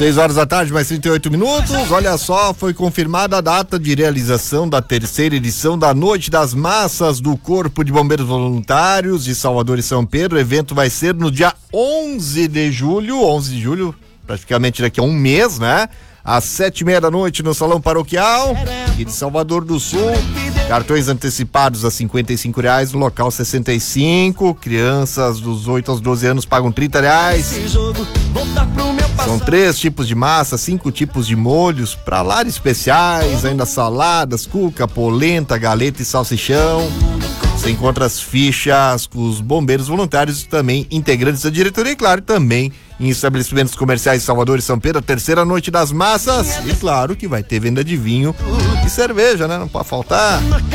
6 horas da tarde, mais 38 minutos. Olha só, foi confirmada a data de realização da terceira edição da Noite das Massas do Corpo de Bombeiros Voluntários de Salvador e São Pedro. O evento vai ser no dia 11 de julho, praticamente daqui a um mês, né? Às 7:30 da noite no Salão Paroquial aqui de Salvador do Sul. Cartões antecipados a R$55, no local 65. Crianças dos 8 aos 12 anos pagam R$30. São 3 tipos de massa, 5 tipos de molhos para lar especiais, ainda saladas, cuca, polenta, galeta e salsichão. Você encontra as fichas com os bombeiros voluntários e também integrantes da diretoria e, claro, também em estabelecimentos comerciais de Salvador e São Pedro, a terceira Noite das Massas. E claro que vai ter venda de vinho e cerveja, né? Não pode faltar.